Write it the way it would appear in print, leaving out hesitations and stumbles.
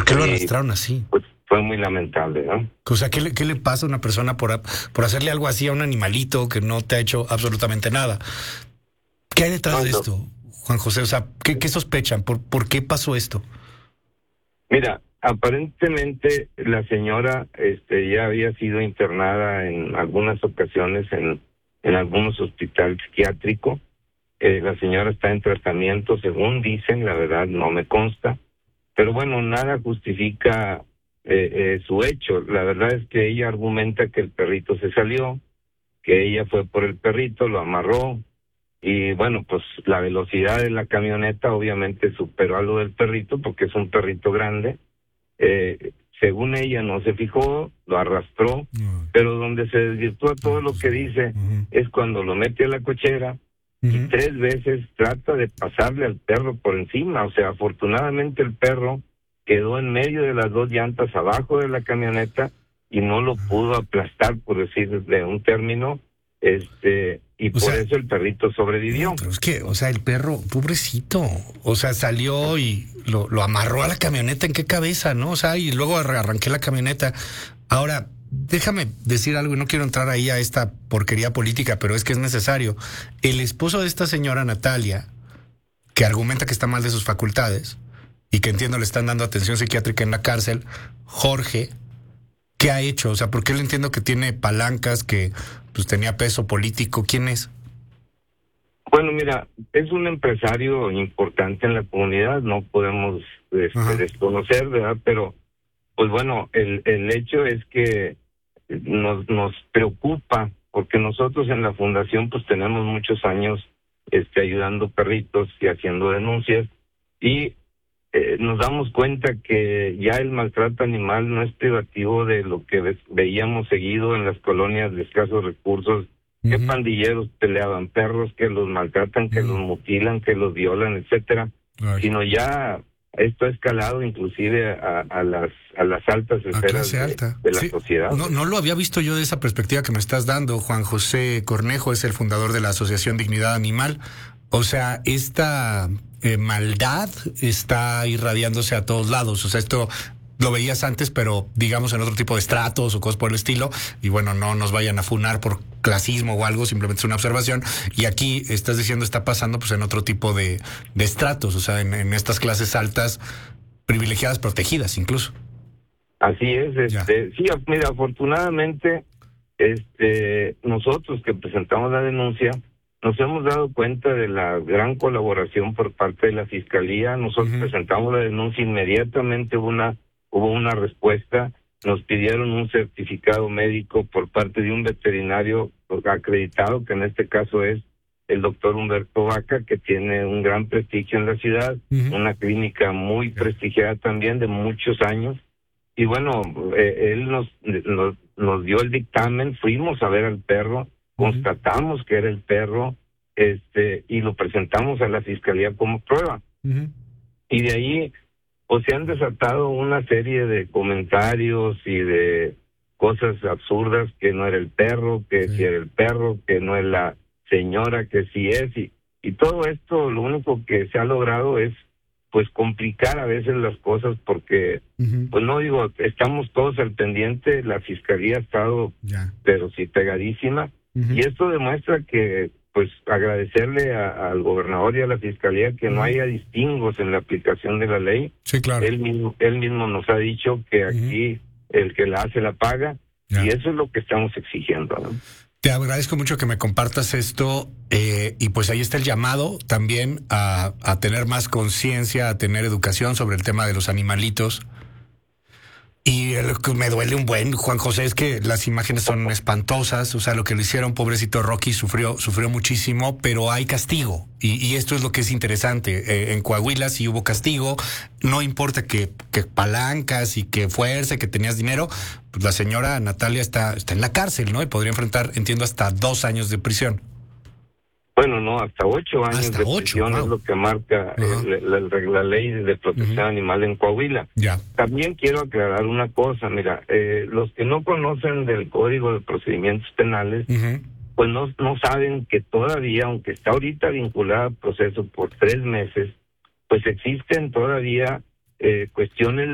¿Por qué lo arrastraron así? Pues fue muy lamentable, ¿no? O sea, ¿qué le pasa a una persona por hacerle algo así a un animalito que no te ha hecho absolutamente nada? ¿Qué hay detrás de esto, Juan José? O sea, ¿qué sospechan? ¿Por qué pasó esto? Mira, aparentemente la señora ya había sido internada en algunas ocasiones en algunos hospitales psiquiátricos. La señora está en tratamiento, según dicen, la verdad no me consta. Pero bueno, nada justifica su hecho. La verdad es que ella argumenta que el perrito se salió, que ella fue por el perrito, lo amarró, y bueno, pues la velocidad de la camioneta obviamente superó a lo del perrito, porque es un perrito grande. Según ella no se fijó, lo arrastró, pero donde se desvirtúa todo lo que dice es cuando lo mete a la cochera y 3 veces trata de pasarle al perro por encima. O sea, afortunadamente el perro quedó en medio de las 2 llantas abajo de la camioneta y no lo pudo aplastar, por decir de un término, y por eso el perrito sobrevivió. No, pero es que, o sea, el perro, pobrecito, o sea, salió y lo amarró a la camioneta. ¿En qué cabeza, no? O sea, y luego arranqué la camioneta. Ahora, déjame decir algo, y no quiero entrar ahí a esta porquería política, pero es que es necesario. El esposo de esta señora Natalia, que argumenta que está mal de sus facultades y que entiendo le están dando atención psiquiátrica en la cárcel, Jorge, ¿qué ha hecho? O sea, porque él entiendo que tiene palancas, que pues tenía peso político. ¿Quién es? Bueno, mira, es un empresario importante en la comunidad, no podemos desconocer, ¿verdad? Pero, pues bueno, el hecho es que nos preocupa, porque nosotros en la fundación pues tenemos muchos años ayudando perritos y haciendo denuncias, y nos damos cuenta que ya el maltrato animal no es privativo de lo que veíamos seguido en las colonias de escasos recursos, que pandilleros peleaban perros, que los maltratan, que los mutilan, que los violan, etcétera, sino ya esto ha escalado inclusive a las altas esferas de la sociedad. No lo había visto yo de esa perspectiva que me estás dando. Juan José Cornejo es el fundador de la Asociación Dignidad Animal. O sea, esta maldad está irradiándose a todos lados. O sea, esto lo veías antes, pero digamos en otro tipo de estratos o cosas por el estilo. Y bueno, no nos vayan a funar por clasismo o algo, simplemente es una observación. Y aquí estás diciendo está pasando pues en otro tipo de estratos, o sea, en estas clases altas, privilegiadas, protegidas incluso. Así es, sí, mira, afortunadamente, nosotros que presentamos la denuncia, nos hemos dado cuenta de la gran colaboración por parte de la Fiscalía. Nosotros presentamos la denuncia, inmediatamente hubo una respuesta. Nos pidieron un certificado médico por parte de un veterinario acreditado, que en este caso es el doctor Humberto Vaca, que tiene un gran prestigio en la ciudad, una clínica muy prestigiada también, de muchos años. Y bueno, él nos dio el dictamen, fuimos a ver al perro, constatamos que era el perro, y lo presentamos a la Fiscalía como prueba. Y de ahí pues se han desatado una serie de comentarios y de cosas absurdas, que no era el perro, que sí era el perro, que no es la señora, que sí es, y todo esto lo único que se ha logrado es pues complicar a veces las cosas, porque pues no digo, estamos todos al pendiente, la Fiscalía ha estado pero sí pegadísima, y esto demuestra que pues agradecerle al gobernador y a la Fiscalía que no haya distingos en la aplicación de la ley. Sí, claro. Él mismo nos ha dicho que aquí el que la hace la paga, y eso es lo que estamos exigiendo, ¿no? Te agradezco mucho que me compartas esto, y pues ahí está el llamado también a tener más conciencia, a tener educación sobre el tema de los animalitos. Y lo que me duele un buen, Juan José, es que las imágenes son espantosas. O sea, lo que le hicieron, pobrecito Rocky, sufrió muchísimo, pero hay castigo. Y esto es lo que es interesante. En Coahuila sí hubo castigo. No importa que palancas y que fuerza, que tenías dinero, pues la señora Natalia está en la cárcel, ¿no? Y podría enfrentar, entiendo, hasta 2 años de prisión. Bueno, no, hasta 8 años de prisión, wow. Es lo que marca la ley de protección animal en Coahuila. También quiero aclarar una cosa, mira, los que no conocen del Código de Procedimientos Penales, pues no saben que todavía, aunque está ahorita vinculada al proceso por 3 meses, pues existen todavía cuestiones